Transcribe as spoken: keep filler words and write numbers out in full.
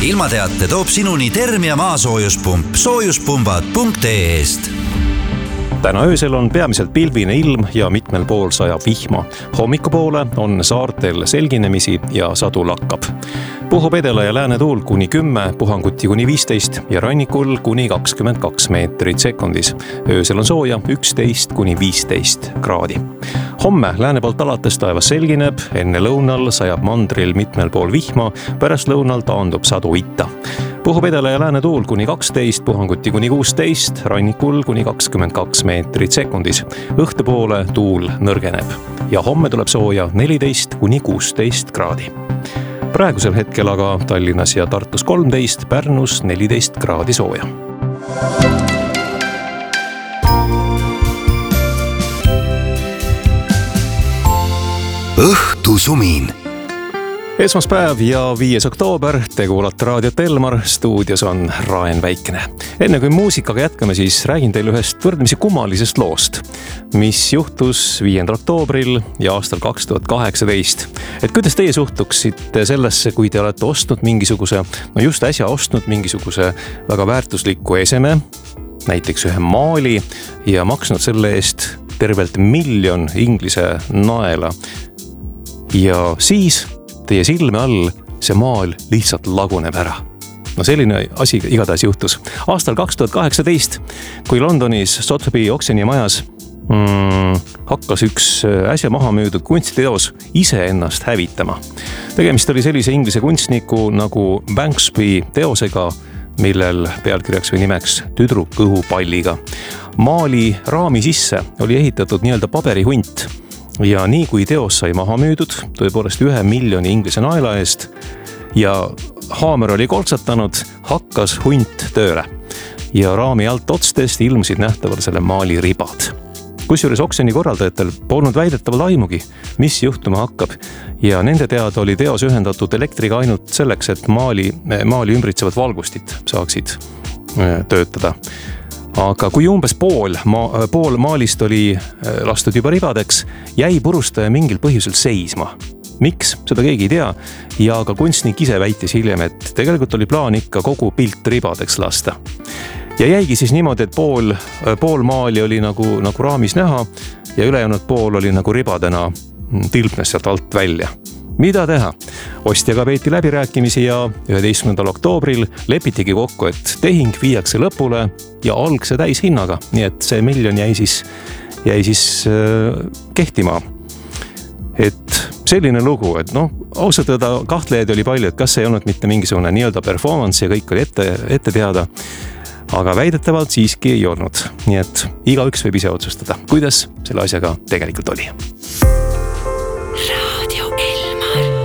ilmateate toob sinuni Termia maasoojuspump soojuspumbad punkt ee-st. Täna öösel on peamiselt pilvine ilm ja mitmel pool sajab vihma. Hommikupoole on saartel selginemisi ja sadu lakkab. Puhub edela ja lääne tuul kuni kümme, puhanguti kuni viisteist ja rannikul kuni kakskümmend kaks meetrit sekundis. Öösel on sooja üksteist kuni viisteist kraadi. Homme lääne poolt alates taevas selgineb, enne lõunal sajab mandril mitmel pool vihma, pärast lõunal taandub sadu itta. Puhub edela ja lääne tuul kuni kaksteist, puhanguti kuni kuusteist, rannikul kuni kakskümmend kaks meetrit sekundis. Õhtupoole tuul nõrgeneb ja homme tuleb sooja neliteist kuni kuusteist kraadi. Praegusel hetkel aga Tallinnas ja Tartus kolmteist, Pärnus neliteist kraadi sooja. Õhtusumin. Esmaspäev ja viies oktoober, te kuulate raadiot Elmar, stuudios on Raen Väikene. Enne kui muusikaga jätkame, siis räägin teile ühest võrdmisi kummalisest loost, mis juhtus viiendal oktoobril ja aastal kaks tuhat kaheksateist. Et kuidas teie suhtuksite sellesse, kui te olete ostnud mingisuguse, no just äsja ostnud mingisuguse väga väärtusliku eseme, näiteks ühe maali ja maksnud selle eest tervelt miljon inglise naela. Ja siis teie silme all see maal lihtsalt laguneb ära. No selline asi igatahes juhtus. Aastal kaks tuhat kaheksateist, kui Londonis Sotheby oksjoni majas mm, hakkas üks äsja maha müüdud kunstiteos ise ennast hävitama. Tegemist oli sellise inglise kunstniku nagu Banksby teosega, millel pealkirjaks või nimeks tüdruk õhupalliga. Maali raami sisse oli ehitatud nii-öelda paberihunt. Ja nii kui teos sai maha müüdud, tõepoolest ühe miljoni inglise naela eest ja haamer oli koltsatanud, hakkas hunt tööle ja raami alt otstest ilmusid nähtavale selle maali ribad. Kusjuures oksjoni korraldajatel polnud väidetaval aimugi, mis juhtuma hakkab ja nende teada oli teos ühendatud elektriga ainult selleks, et maali, maali ümbritsevad valgustit saaksid töötada. Aga kui umbes pool, ma, pool maalist oli lastud juba ribadeks, jäi purustaja mingil põhjusel seisma. Miks? Seda keegi ei tea ja ka kunstnik ise väitis hiljem, et tegelikult oli plaan ikka kogu pilt ribadeks lasta. Ja jäigi siis niimoodi, et pool, pool maali oli nagu, nagu raamis näha ja ülejäänud pool oli nagu ribadena tilpnes sealt alt välja. Mida teha? Ostjaga peeti läbirääkimisi ja üheteistkümnendal oktoobril lepitigi kokku, et tehing viiakse lõpule ja algse täishinnaga. Nii et see miljon jäi siis, jäi siis äh, kehtima. Et selline lugu, et noh, ausalt öelda kahtlejaid oli palju, et kas ei olnud mitte mingisugune nii-öelda performance ja kõik oli ette, ette teada. Aga väidetavalt siiski ei olnud. Nii et igaüks võib ise otsustada, kuidas selle asjaga tegelikult oli.